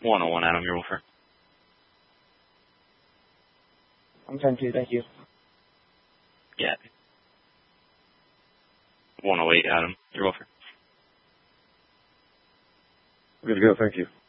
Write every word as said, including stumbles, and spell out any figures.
one oh one, Adam, you're over. I'm ten two, thank you. Yeah. one oh eight, Adam, you're over. Good to go, thank you.